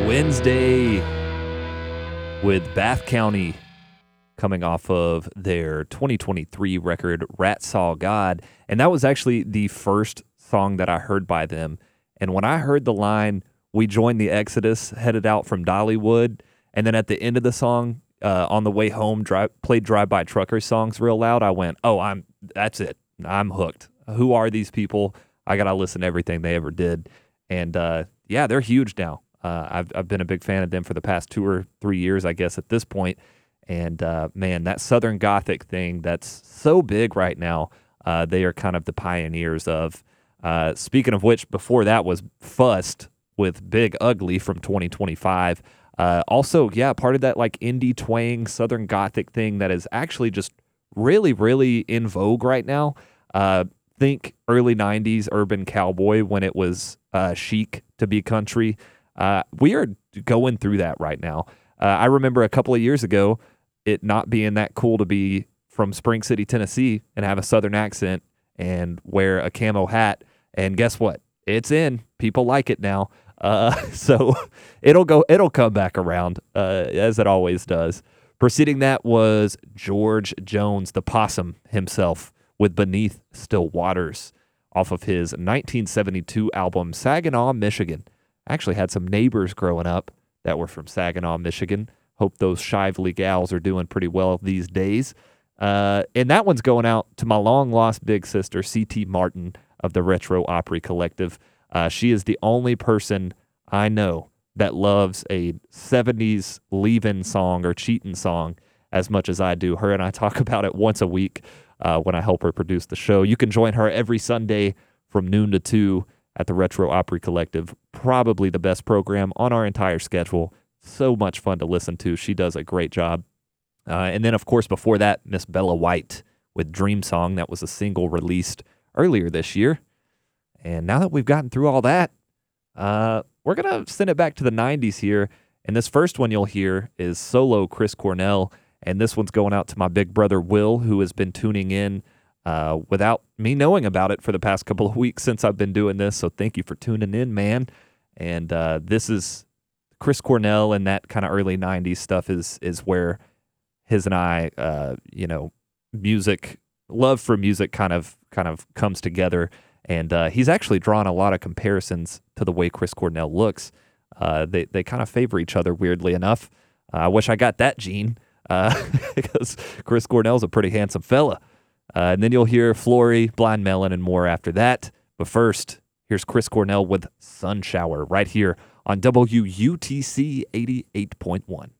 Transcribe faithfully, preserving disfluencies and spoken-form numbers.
Wednesday with Bath County coming off of their twenty twenty-three record, Rat Saw God. And that was actually the first song that I heard by them. And when I heard the line, "We joined the Exodus, headed out from Dollywood," and then at the end of the song, uh, on the way home, drive, played Drive-By Truckers songs real loud, I went, oh, I'm that's it. I'm hooked. Who are these people? I got to listen to everything they ever did. And uh, yeah, they're huge now. Uh, I've I've been a big fan of them for the past two or three years, I guess, at this point. And uh, man, that Southern Gothic thing that's so big right now, uh, they are kind of the pioneers of. Uh, speaking of which, before that was Fust with Big Ugly from twenty twenty-five. Uh, also, yeah, part of that like indie twang Southern Gothic thing that is actually just really, really in vogue right now. Uh, think early nineties urban cowboy when it was uh, chic to be country. Uh, we are going through that right now. Uh, I remember a couple of years ago it not being that cool to be from Spring City, Tennessee and have a Southern accent and wear a camo hat. And guess what? It's in. People like it now. Uh, so it'll go. It'll come back around uh, as it always does. Preceding that was George Jones, the possum himself, with Beneath Still Waters off of his nineteen seventy-two album Saginaw, Michigan. I actually had some neighbors growing up that were from Saginaw, Michigan. Hope those Shively gals are doing pretty well these days. Uh, and that one's going out to my long-lost big sister, C T Martin of the Retro Opry Collective. Uh, she is the only person I know that loves a seventies leave-in song or cheatin' song as much as I do. Her and I talk about it once a week uh, when I help her produce the show. You can join her every Sunday from noon to two at the Retro Opry Collective. Probably the best program on our entire schedule. So much fun to listen to. She does a great job. Uh, and then, of course, before that, Miss Bella White with Dream Song. That was a single released earlier this year. And now that we've gotten through all that, uh, we're going to send it back to the nineties here. And this first one you'll hear is solo Chris Cornell. And this one's going out to my big brother, Will, who has been tuning in uh, without me knowing about it for the past couple of weeks since I've been doing this. So thank you for tuning in, man. And uh, this is Chris Cornell, and that kind of early nineties stuff is is where his and I, uh, you know, music, love for music kind of kind of comes together. And uh, he's actually drawn a lot of comparisons to the way Chris Cornell looks. Uh, they they kind of favor each other, weirdly enough. Uh, I wish I got that gene, uh, because Chris Cornell's a pretty handsome fella. Uh, and then you'll hear Flory, Blind Melon, and more after that. But first, here's Chris Cornell with Sun Shower right here on W U T C eighty-eight point one.